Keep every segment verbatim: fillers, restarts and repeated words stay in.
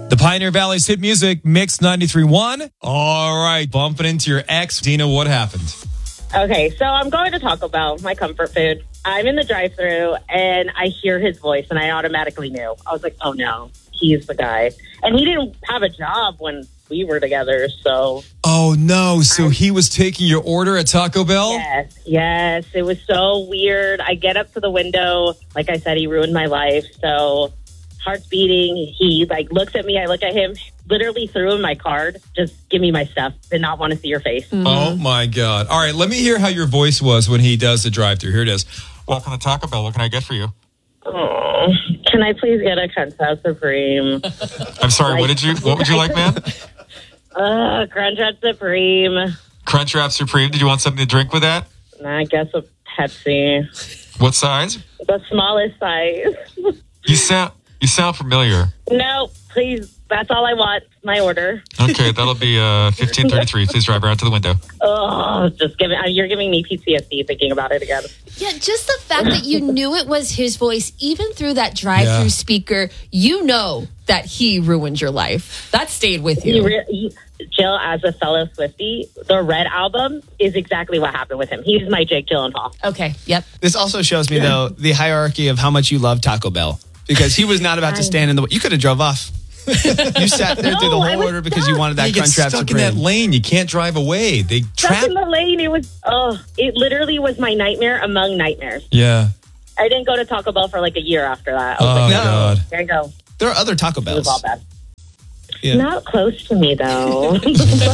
The Pioneer Valley's hit music, Mix ninety-three point one. All right, bumping into your ex. Dina, what happened? Okay, so I'm going to Taco Bell, my comfort food. I'm in the drive-thru, and I hear his voice, and I automatically knew. I was like, oh, no, he's the guy. And he didn't have a job when we were together, so... Oh, no. So I, he was taking your order at Taco Bell? Yes, yes. It was so weird. I get up to the window. Like I said, he ruined my life, so... Heart's beating. He like looks at me. I look at him. Literally threw him my card. Just give me my stuff. Did not want to see your face. Mm-hmm. Oh my God! All right, let me hear how your voice was when he does the drive-thru. Here it is. Welcome to Taco Bell. What can I get for you? Oh, can I please get a Crunchwrap Supreme? I'm sorry. Like, what did you? What would you like, man? Uh, Crunchwrap Supreme. Crunchwrap Supreme. Did you want something to drink with that? I guess a Pepsi. What size? The smallest size. You sound. You sound familiar. No, please. That's all I want. My order. Okay, that'll be uh, fifteen thirty-three. Please drive around to the window. Oh, just giving. You're giving me P T S D thinking about it again. Yeah, just the fact that you knew it was his voice, even through that drive-through yeah. speaker, you know that he ruined your life. That stayed with you. He re- he, Jill, as a fellow Swiftie, the Red album is exactly what happened with him. He's my Jake Gyllenhaal. Okay, yep. This also shows me, though, the hierarchy of how much you love Taco Bell. Because he was not about to stand in the way. You could have drove off. You sat there no, through the whole order because stuck. you wanted that you get Crunchwrap stuck Supreme. in that lane. You can't drive away. They trap in the lane. It was. Oh, it literally was my nightmare among nightmares. Yeah. I didn't go to Taco Bell for like a year after that. I was oh like, no, God. There you go. There are other Taco Bells. It was all bad. Yeah. Not close to me though. he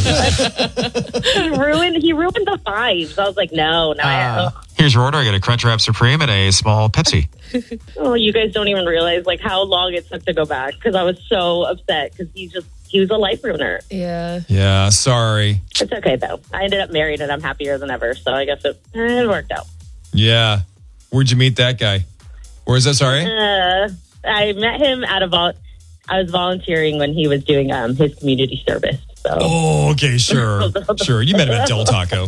ruined. He ruined the vibes. I was like, no, no. Uh, I, Here's your order. I got a Crunchwrap Supreme and a small Pepsi. Oh, you guys don't even realize like how long it took to go back because I was so upset because he just he was a life ruiner. Yeah. Yeah. Sorry. It's okay though. I ended up married and I'm happier than ever. So I guess it, it worked out. Yeah. Where'd you meet that guy? Where is that? Sorry. Uh, I met him at a vol. I was volunteering when he was doing um, his community service. So. Oh, okay, sure. Sure. You met him at Del Taco. All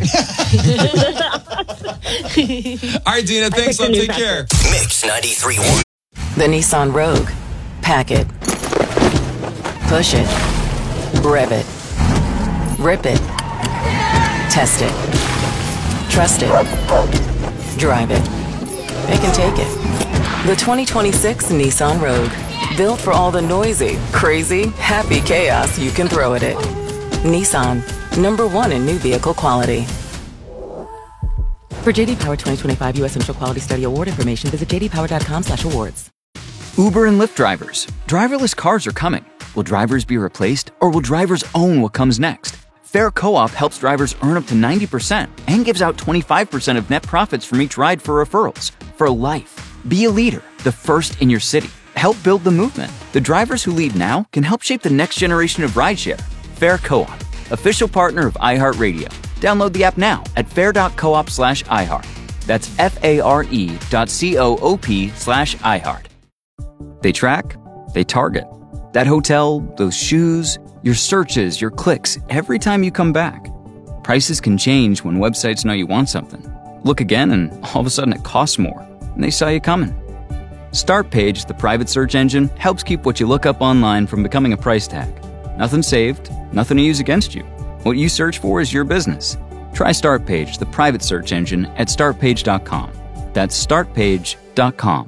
right, Dina, thanks. Love. Take care. Mix ninety-three point one. The Nissan Rogue. Pack it. Push it. Rev it. Rip it. Test it. Trust it. Drive it. It can take it. The twenty twenty-six Nissan Rogue. Built for all the noisy, crazy, happy chaos you can throw at it. Nissan, number one in new vehicle quality. For J D Power twenty twenty-five U S Initial Quality Study Award information, visit j d power dot com slash awards. Uber and Lyft drivers. Driverless cars are coming. Will drivers be replaced, or will drivers own what comes next? Fair Co-op helps drivers earn up to ninety percent and gives out twenty-five percent of net profits from each ride for referrals. For life. Be a leader, the first in your city. Help build the movement. The drivers who lead now can help shape the next generation of rideshare. Fair Co-op, official partner of iHeartRadio. Download the app now at fair.coop slash iHeart. That's F-A-R-E dot C-O-O-P slash iHeart. They track, they target. That hotel, those shoes, your searches, your clicks, every time you come back. Prices can change when websites know you want something. Look again and all of a sudden it costs more, and they saw you coming. Startpage, the private search engine, helps keep what you look up online from becoming a price tag. Nothing saved, nothing to use against you. What you search for is your business. Try Startpage, the private search engine, at start page dot com. That's start page dot com.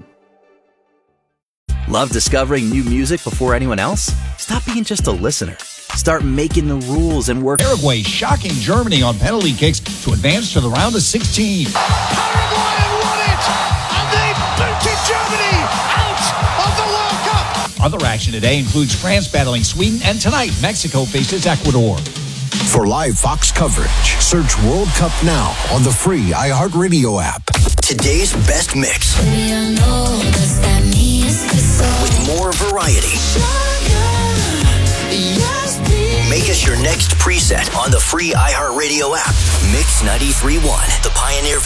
Love discovering new music before anyone else? Stop being just a listener. Start making the rules and work. Paraguay shocking Germany on penalty kicks to advance to the round of sixteen. Paraguay won it! And they booted Germany out of the World Cup! Other action today includes France battling Sweden, and tonight Mexico faces Ecuador. For live Fox coverage, search World Cup now on the free iHeartRadio app. Today's best mix. With more variety. Make us your next preset on the free iHeartRadio app. Mix ninety-three point one, the Pioneer